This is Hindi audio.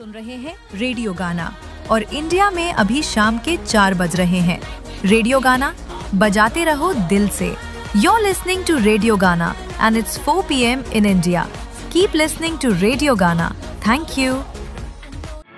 सुन रहे हैं रेडियो गाना और इंडिया में अभी शाम के 4 बज रहे हैं। रेडियो गाना बजाते रहो दिल से। You're listening to Radio Gana and it's 4 p.m. in India. Keep listening to Radio Gana. Thank you.